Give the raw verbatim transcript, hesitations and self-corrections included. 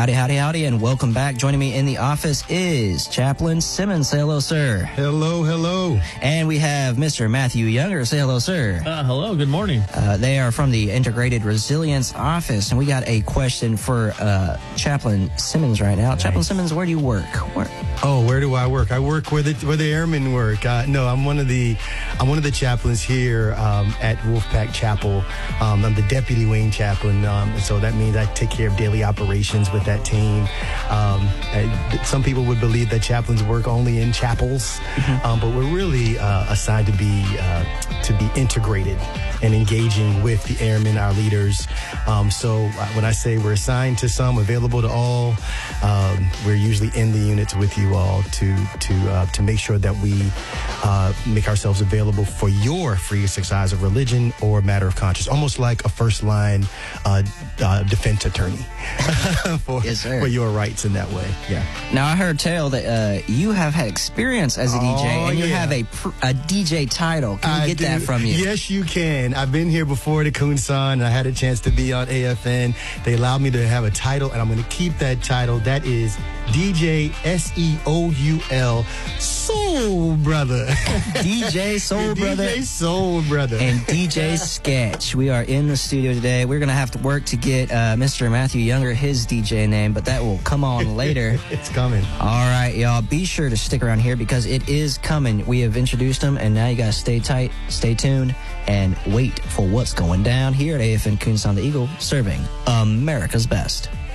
Howdy, howdy, howdy, and welcome back. Joining me in the office is Chaplain Simmons. Say hello, sir. Hello, hello. And we have Mister Matthew Younger. Say hello, sir. Uh, hello, good morning. Uh, they are from the Integrated Resilience Office, and we got a question for uh, Chaplain Simmons right now. Nice. Chaplain Simmons, where do you work? Where? Oh, where do I work? I work where the where the airmen work. Uh, no, I'm one of the I'm one of the chaplains here um, at Wolfpack Chapel. Um, I'm the deputy wing chaplain, um, so that means I take care of daily operations with that team. Um, I, some people would believe that chaplains work only in chapels, mm-hmm. um, but we're really uh, assigned to be uh, to be integrated and engaging with the airmen, our leaders. Um, so uh, when I say we're assigned to some, available to all, um, we're usually in the units with you all to to uh, to make sure that we uh, make ourselves available for your free exercise of religion or matter of conscience, almost like a first line uh, uh, defense attorney for, yes, sir. for your rights in that way. Yeah. Now I heard tell that uh, you have had experience as a D J, oh, and you yeah. have a pr- a D J title. Can you I get do. that from you? Yes, you can. I've been here before at Kunsan, and I had a chance to be on A F N. They allowed me to have a title, and I'm going to keep that title. That is D J S E O U L Soul Brother. D J Soul Brother. D J Soul Brother. And D J Sketch. We are in the studio today. We're going to have to work to get uh, Mister Matthew Younger his D J name, but that will come on later. It's coming. All right, y'all. Be sure to stick around here because it is coming. We have introduced him, and now you got to stay tight, stay tuned, and wait for what's going down here at A F N Kunsan the Eagle, serving America's best.